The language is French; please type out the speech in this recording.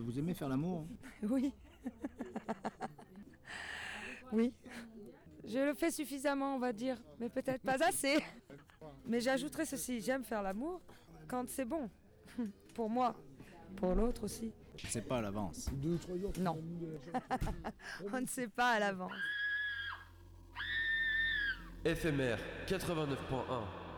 Vous aimez faire l'amour? Oui. Oui. Je le fais suffisamment, on va dire, mais peut-être pas assez. Mais j'ajouterai ceci, j'aime faire l'amour quand c'est bon. Pour moi, pour l'autre aussi. C'est pas à l'avance. Non. On ne sait pas à l'avance. FMR 89.1